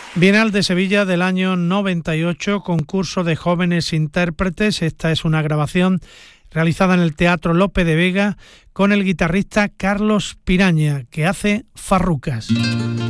Bienal de Sevilla del año 98, concurso de jóvenes intérpretes. Esta es una grabación realizada en el Teatro Lope de Vega con el guitarrista Carlos Piraña, que hace farrucas.